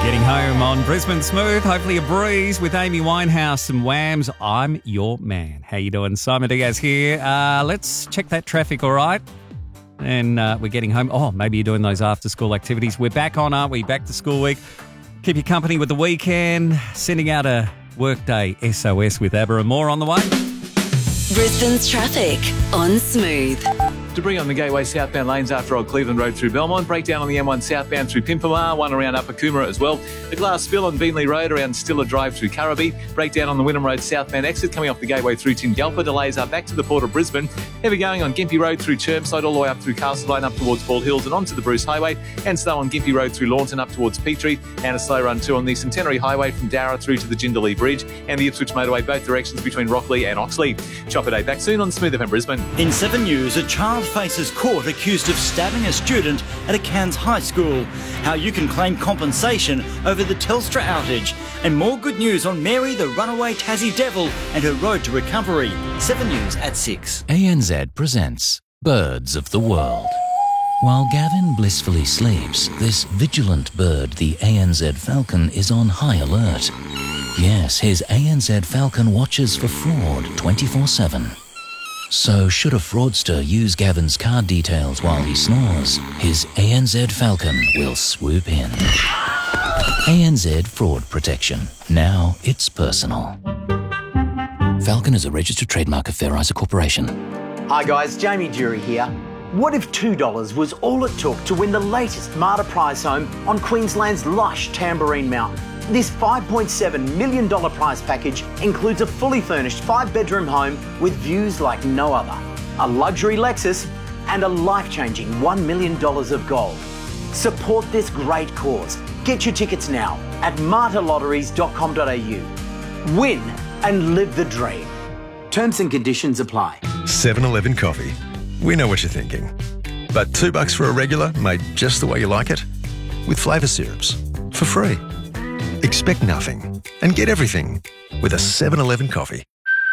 Getting home on Brisbane Smooth, hopefully a breeze with Amy Winehouse and Whams. I'm your man. How you doing? Simon Diaz here. Let's check that traffic, all right? And we're getting home. Oh, maybe you're doing those after-school activities. We're back on, aren't we? Back to school week. Keep you company with the weekend. Sending out a workday SOS with ABBA and more on the way. Brisbane's traffic on Smooth. Debris on the Gateway southbound lanes after Old Cleveland Road through Belmont. Breakdown on the M1 southbound through Pimpamar. One around Upper Coomera as well. The glass spill on Beanley Road around Stiller Drive through Currabee. Breakdown on the Wynnum Road southbound exit coming off the Gateway through Tingalpa. Delays are back to the Port of Brisbane. Heavy going on Gympie Road through Chermside all the way up through Castlevine up towards Bald Hills and onto the Bruce Highway. And slow on Gympie Road through Launton up towards Petrie. And a slow run too on the Centenary Highway from Darra through to the Jindalee Bridge. And the Ipswich Motorway both directions between Rockley and Oxley. Chopper Day back soon on Smooth FM Brisbane. In 7 News, a child faces court accused of stabbing a student at a Cairns high school. How you can claim compensation over the Telstra outage. And more good news on Mary the runaway Tassie devil and her road to recovery. 7 News at 6. ANZ presents Birds of the World. While Gavin blissfully sleeps, this vigilant bird, the ANZ falcon, is on high alert. Yes, his ANZ falcon watches for fraud 24/7. So should a fraudster use Gavin's card details while he snores, his ANZ Falcon will swoop in. ANZ Fraud Protection. Now it's personal. Falcon is a registered trademark of Fair Isa Corporation. Hi guys, Jamie Dury here. What if $2 was all it took to win the latest Marta prize home on Queensland's lush Tamborine Mountain? This $5.7 million prize package includes a fully furnished 5-bedroom home with views like no other, a luxury Lexus, and a life-changing $1 million of gold. Support this great cause. Get your tickets now at martalotteries.com.au. Win and live the dream. Terms and conditions apply. 7-Eleven coffee. We know what you're thinking. But $2 for a regular made just the way you like it? With flavour syrups. For free. Expect nothing and get everything with a 7-Eleven coffee.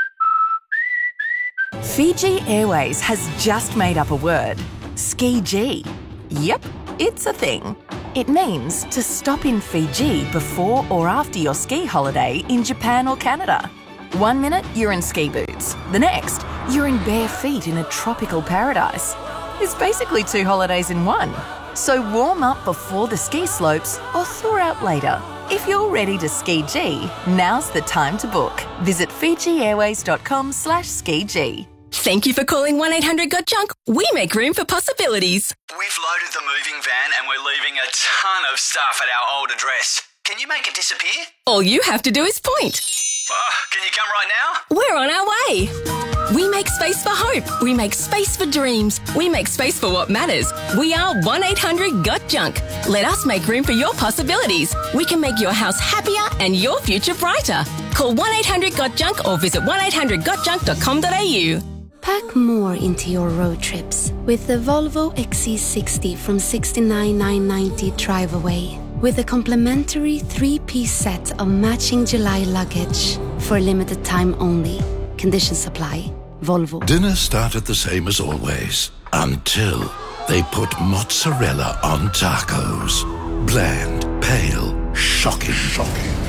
Fiji Airways has just made up a word. Ski-G. Yep, it's a thing. It means to stop in Fiji before or after your ski holiday in Japan or Canada. 1 minute, you're in ski boots. The next, you're in bare feet in a tropical paradise. It's basically 2 holidays in one. So warm up before the ski slopes or thaw out later. If you're ready to ski-G, now's the time to book. Visit FijiAirways.com/ski-G. Thank you for calling 1-800-GOT-JUNK. We make room for possibilities. We've loaded the moving van and we're leaving a ton of stuff at our old address. Can you make it disappear? All you have to do is point. Can you come right now? We're on our way. We make space for hope. We make space for dreams. We make space for what matters. We are 1-800-GOT-JUNK. Let us make room for your possibilities. We can make your house happier and your future brighter. Call 1-800-GOT-JUNK or visit 1-800-GOTJUNK.com.au. Pack more into your road trips with the Volvo XC60 from $69,990 drive away. With a complimentary 3-piece set of matching July luggage for a limited time only. Conditions apply. Volvo. Dinner started the same as always until they put mozzarella on tacos. Bland, pale, shocking.